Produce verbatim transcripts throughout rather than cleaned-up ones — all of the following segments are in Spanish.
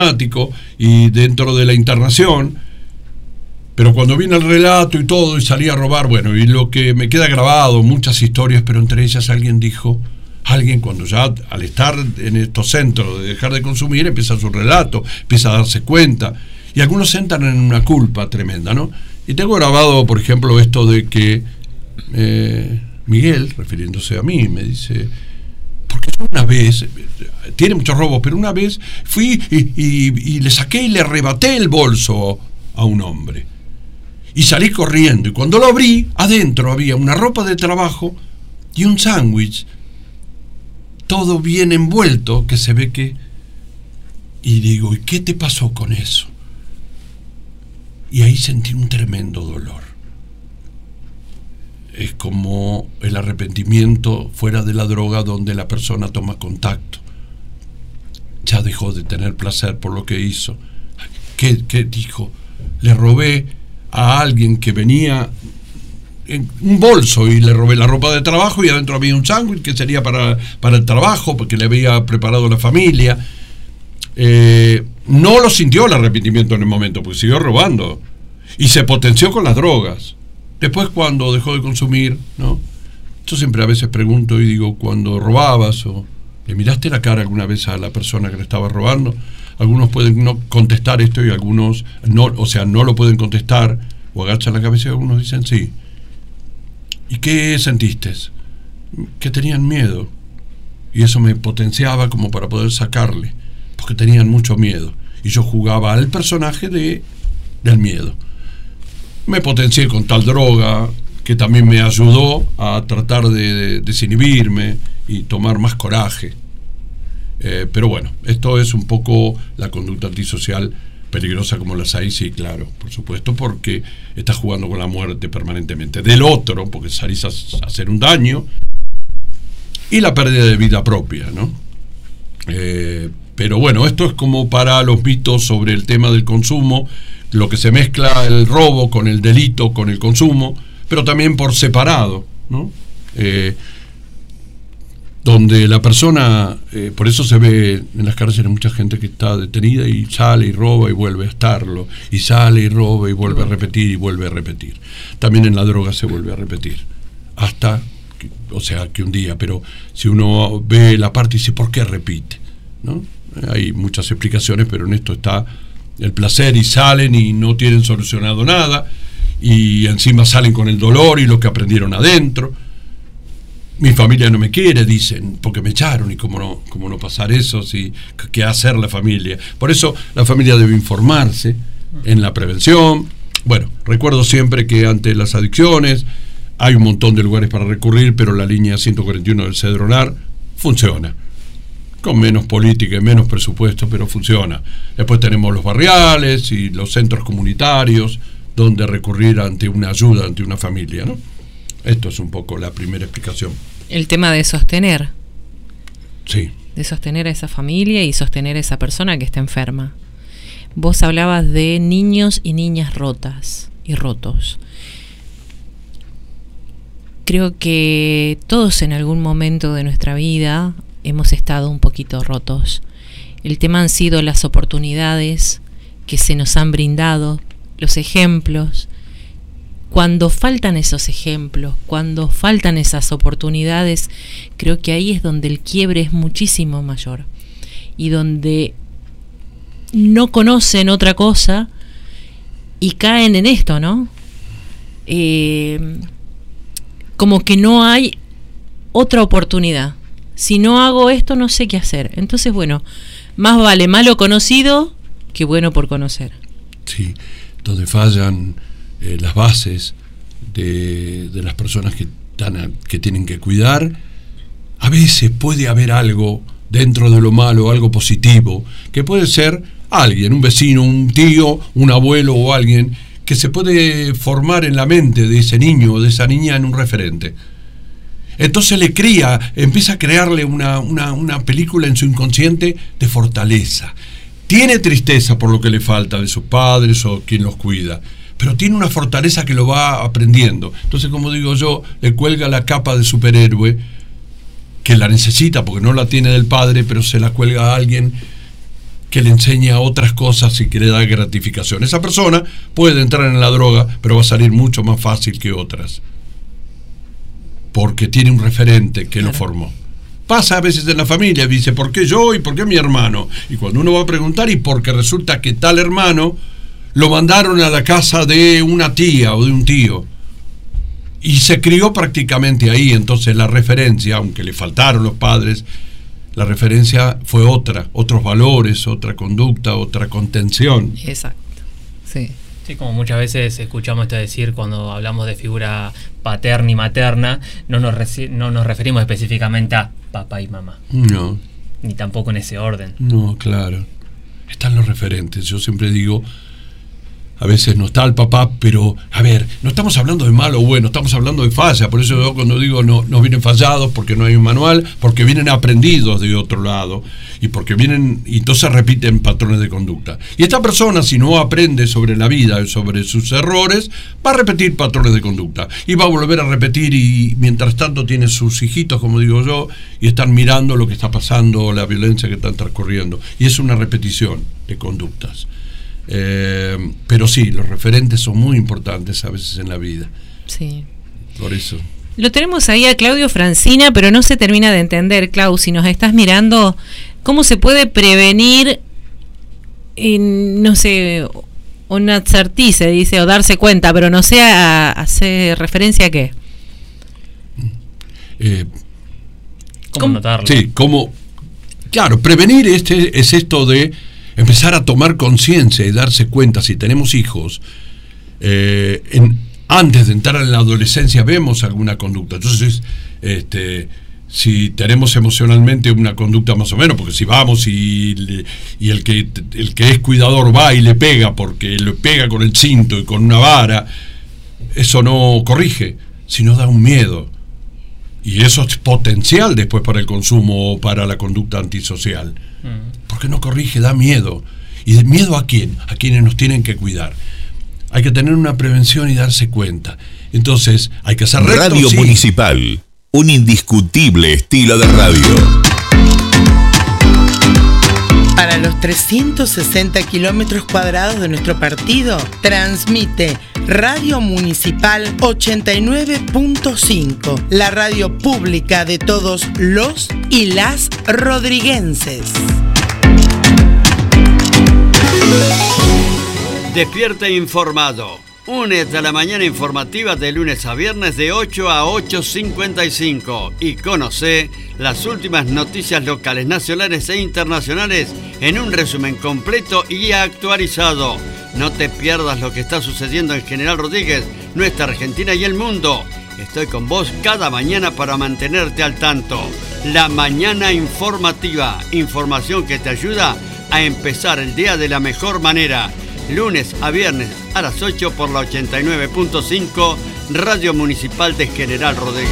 y dentro de la internación, pero cuando viene el relato y todo y salí a robar, bueno, y lo que me queda grabado, muchas historias, pero entre ellas alguien dijo, alguien cuando ya al estar en estos centros de dejar de consumir empieza su relato, empieza a darse cuenta, y algunos entran en una culpa tremenda, ¿no? Y tengo grabado, por ejemplo, esto de que eh, Miguel, refiriéndose a mí, me dice, porque yo una vez, tiene muchos robos, pero una vez fui y, y, y le saqué y le arrebaté el bolso a un hombre. Y salí corriendo, y cuando lo abrí, adentro había una ropa de trabajo y un sándwich, todo bien envuelto, que se ve que... Y digo, ¿y qué te pasó con eso? Y ahí sentí un tremendo dolor. Es como el arrepentimiento fuera de la droga, donde la persona toma contacto. Ya dejó de tener placer por lo que hizo. ¿Qué, qué dijo? Le robé a alguien que venía en un bolso y le robé la ropa de trabajo y adentro había un sándwich que sería para, para el trabajo, porque le había preparado la familia. Eh, no lo sintió el arrepentimiento en el momento, porque siguió robando y se potenció con las drogas. Después, cuando dejó de consumir, ¿no? Yo siempre a veces pregunto y digo, cuando robabas, o ¿le miraste la cara alguna vez a la persona que le estaba robando? Algunos pueden no contestar esto y algunos no, o sea, no lo pueden contestar o agachan la cabeza y algunos dicen sí. ¿Y qué sentiste? Que tenían miedo. Y eso me potenciaba como para poder sacarle, porque tenían mucho miedo. Y yo jugaba al personaje de, del miedo. Me potencié con tal droga que también me ayudó a tratar de, de desinhibirme y tomar más coraje. Eh, pero bueno, esto es un poco la conducta antisocial, peligrosa como las hay, sí, claro, por supuesto, porque estás jugando con la muerte permanentemente del otro, porque salís a, a hacer un daño, y la pérdida de vida propia, ¿no? Eh, pero bueno, esto es como para los mitos sobre el tema del consumo, lo que se mezcla el robo con el delito, con el consumo, pero también por separado, ¿no? Eh, donde la persona, eh, por eso se ve en las cárceles mucha gente que está detenida y sale y roba y vuelve a estarlo, y sale y roba y vuelve a repetir y vuelve a repetir. También en la droga se vuelve a repetir, hasta, que, o sea, que un día, pero si uno ve la parte y dice, ¿por qué repite? ¿No? Hay muchas explicaciones, pero en esto está el placer, y salen y no tienen solucionado nada, y encima salen con el dolor y lo que aprendieron adentro. Mi familia no me quiere, dicen, porque me echaron, y cómo no, cómo no pasar eso, si, qué hacer la familia. Por eso la familia debe informarse en la prevención. Bueno, recuerdo siempre que ante las adicciones hay un montón de lugares para recurrir, pero la línea ciento cuarenta y uno del Cedronar funciona, con menos política y menos presupuesto, pero funciona. Después tenemos los barriales y los centros comunitarios, donde recurrir ante una ayuda, ante una familia, ¿no? Esto es un poco la primera explicación. El tema de sostener. Sí. De sostener a esa familia y sostener a esa persona que está enferma. Vos hablabas de niños y niñas rotas y rotos. Creo que todos en algún momento de nuestra vida hemos estado un poquito rotos. El tema han sido las oportunidades que se nos han brindado, los ejemplos. Cuando faltan esos ejemplos, cuando faltan esas oportunidades, creo que ahí es donde el quiebre es muchísimo mayor, y donde no conocen otra cosa y caen en esto, ¿no? Eh, como que no hay otra oportunidad. Si no hago esto, no sé qué hacer. Entonces, bueno, más vale malo conocido que bueno por conocer. Sí, donde fallan eh, las bases de, de las personas que, tan, que tienen que cuidar, a veces puede haber algo dentro de lo malo, algo positivo, que puede ser alguien, un vecino, un tío, un abuelo o alguien, que se puede formar en la mente de ese niño o de esa niña en un referente. Entonces le cría, empieza a crearle una, una, una película en su inconsciente de fortaleza. Tiene tristeza por lo que le falta de sus padres o quien los cuida, pero tiene una fortaleza que lo va aprendiendo. Entonces, como digo yo, le cuelga la capa de superhéroe, que la necesita porque no la tiene del padre, pero se la cuelga a alguien que le enseña otras cosas y que le da gratificación. Esa persona puede entrar en la droga, pero va a salir mucho más fácil que otras, porque tiene un referente que claro. lo formó. Pasa a veces en la familia, dice, ¿por qué yo y por qué mi hermano? Y cuando uno va a preguntar, y porque resulta que tal hermano lo mandaron a la casa de una tía o de un tío, y se crió prácticamente ahí. Entonces la referencia, aunque le faltaron los padres, la referencia fue otra, otros valores, otra conducta, otra contención. Exacto, sí. Sí, como muchas veces escuchamos esto decir cuando hablamos de figura paterna y materna, no nos, reci- no nos referimos específicamente a papá y mamá. No. Ni tampoco en ese orden. No, claro. Están los referentes. Yo siempre digo, a veces no está el papá, pero, a ver, no estamos hablando de malo o bueno, estamos hablando de falla. Por eso yo cuando digo no, no vienen fallados, porque no hay un manual, porque vienen aprendidos de otro lado, y porque vienen, y entonces repiten patrones de conducta. Y esta persona, si no aprende sobre la vida y sobre sus errores, va a repetir patrones de conducta, y va a volver a repetir, y mientras tanto tiene sus hijitos, como digo yo, y están mirando lo que está pasando, la violencia que está transcurriendo, y es una repetición de conductas. Eh, pero sí, los referentes son muy importantes a veces en la vida. Sí. Por eso. Lo tenemos ahí a Claudio Francina, pero no se termina de entender, Clau, si nos estás mirando, ¿cómo se puede prevenir, en, no sé, una advertirse, dice, o darse cuenta, pero no sé, a, hace referencia a qué? Eh, ¿Cómo, ¿Cómo notarlo? Sí, como, claro, prevenir este es esto de empezar a tomar conciencia y darse cuenta. Si tenemos hijos, eh, en, antes de entrar en la adolescencia vemos alguna conducta. Entonces, este, si tenemos emocionalmente una conducta más o menos, porque si vamos y, y el, que, el que es cuidador va y le pega, porque le pega con el cinto y con una vara, eso no corrige, sino da un miedo. Y eso es potencial después para el consumo o para la conducta antisocial. Porque no corrige, da miedo. ¿Y de miedo a quién? A quienes nos tienen que cuidar. Hay que tener una prevención y darse cuenta. Entonces, hay que hacer recto, Radio sí. Municipal, un indiscutible estilo de radio. Para los trescientos sesenta kilómetros cuadrados de nuestro partido, transmite Radio Municipal ochenta y nueve punto cinco, la radio pública de todos los y las rodriguenses. Despierta informado. Únete a la mañana informativa de lunes a viernes de ocho a ocho cincuenta y cinco y conoce las últimas noticias locales, nacionales e internacionales en un resumen completo y actualizado. No te pierdas lo que está sucediendo en General Rodríguez, nuestra Argentina y el mundo. Estoy con vos cada mañana para mantenerte al tanto. La mañana informativa, información que te ayuda a empezar el día de la mejor manera. Lunes a viernes a las ocho por la ochenta y nueve punto cinco, Radio Municipal de General Rodríguez.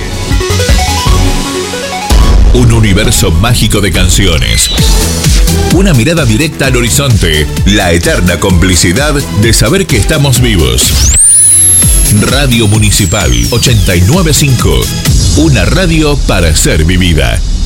Un universo mágico de canciones. Una mirada directa al horizonte. La eterna complicidad de saber que estamos vivos. Radio Municipal ochenta y nueve punto cinco. Una radio para ser vivida.